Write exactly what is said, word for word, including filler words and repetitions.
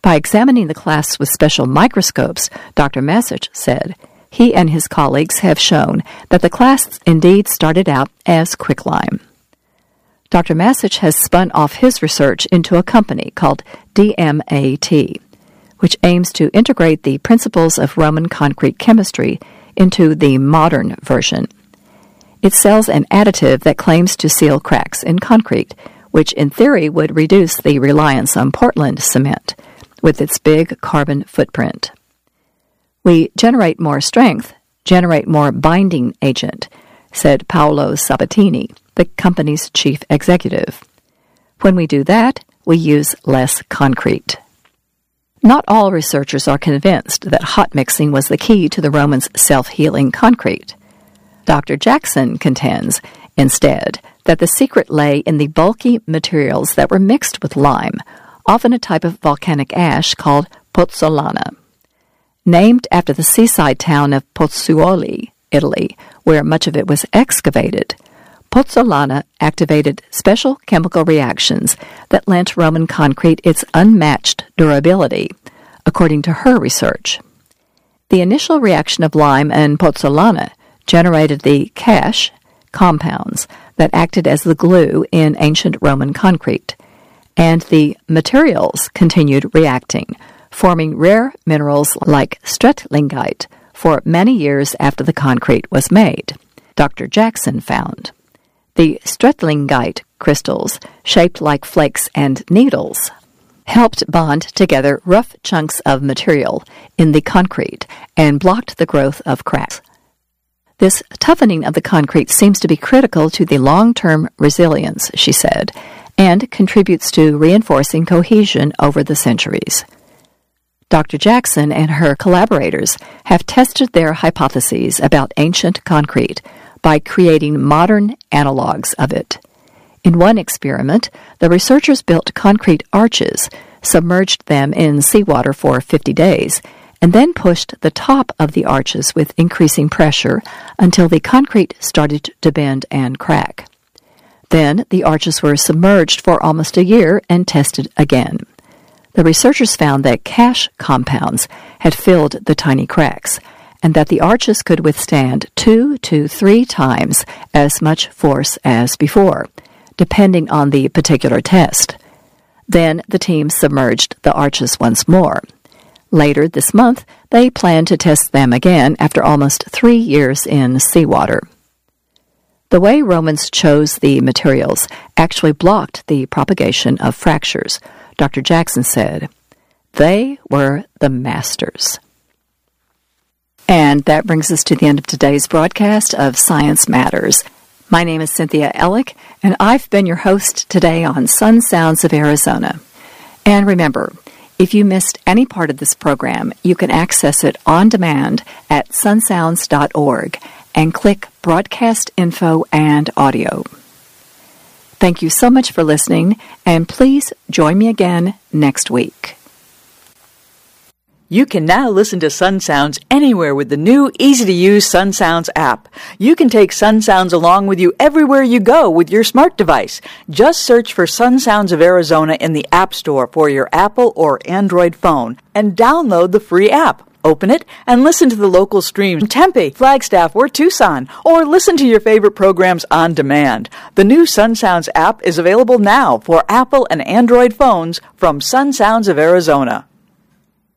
By examining the class with special microscopes, Doctor Messich said, he and his colleagues have shown that the class indeed started out as quicklime. Doctor Messich has spun off his research into a company called D M A T, which aims to integrate the principles of Roman concrete chemistry into the modern version. It sells an additive that claims to seal cracks in concrete, which in theory would reduce the reliance on Portland cement with its big carbon footprint. We generate more strength, generate more binding agent, said Paolo Sabatini, the company's chief executive. When we do that, we use less concrete. Not all researchers are convinced that hot mixing was the key to the Romans' self-healing concrete. Doctor Jackson contends, instead, that the secret lay in the bulky materials that were mixed with lime, often a type of volcanic ash called pozzolana. Named after the seaside town of Pozzuoli, Italy, where much of it was excavated, pozzolana activated special chemical reactions that lent Roman concrete its unmatched durability, according to her research. The initial reaction of lime and pozzolana generated the cash compounds that acted as the glue in ancient Roman concrete, and the materials continued reacting, forming rare minerals like strettlingite for many years after the concrete was made, Doctor Jackson found. The strettlingite crystals, shaped like flakes and needles, helped bond together rough chunks of material in the concrete and blocked the growth of cracks. This toughening of the concrete seems to be critical to the long-term resilience, she said, and contributes to reinforcing cohesion over the centuries. Doctor Jackson and her collaborators have tested their hypotheses about ancient concrete by creating modern analogs of it. In one experiment, the researchers built concrete arches, submerged them in seawater for fifty days, and then pushed the top of the arches with increasing pressure until the concrete started to bend and crack. Then the arches were submerged for almost a year and tested again. The researchers found that cash compounds had filled the tiny cracks, and that the arches could withstand two to three times as much force as before, depending on the particular test. Then the team submerged the arches once more. Later this month, they plan to test them again after almost three years in seawater. The way Romans chose the materials actually blocked the propagation of fractures, Doctor Jackson said. They were the masters. And that brings us to the end of today's broadcast of Science Matters. My name is Cynthia Ellick, and I've been your host today on Sun Sounds of Arizona. And remember, if you missed any part of this program, you can access it on demand at sunsounds dot org and click Broadcast Info and Audio. Thank you so much for listening, and please join me again next week. You can now listen to Sun Sounds anywhere with the new, easy-to-use Sun Sounds app. You can take Sun Sounds along with you everywhere you go with your smart device. Just search for Sun Sounds of Arizona in the App Store for your Apple or Android phone and download the free app. Open it and listen to the local streams in Tempe, Flagstaff, or Tucson, or listen to your favorite programs on demand. The new Sun Sounds app is available now for Apple and Android phones from Sun Sounds of Arizona.